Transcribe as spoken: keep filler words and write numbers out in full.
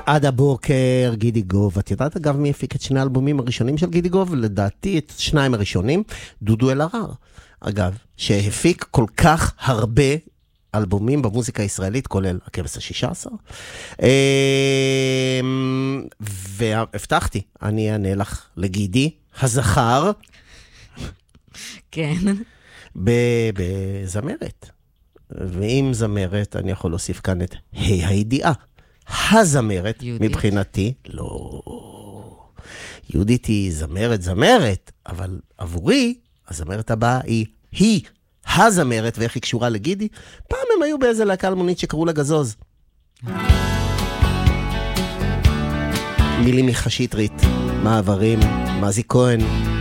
עד הבוקר, גידי גוב. את יודעת אגב מי הפיק את שני האלבומים הראשונים של גידי גוב? לדעתי את שניים הראשונים, דודו אלהרר. אגב, שהפיק כל כך הרבה אלבומים במוזיקה הישראלית, כולל הכבש השישה עשר. והבטחתי, אני אענה לך לגידי, הזכר. כן. בזמרת. ואם זמרת, אני יכול להוסיף כאן את היי הידיעה. הזמרת, מבחינתי, לא. יהודית היא זמרת, זמרת, אבל עבורי, הזמרת הבאה היא היא, הזמרת, ואיך היא קשורה לגידי. פעם הם היו באיזה להקה אלמונית שקראו לה גזוז. מילים מחשיטרית, מעברים, מזי כהן,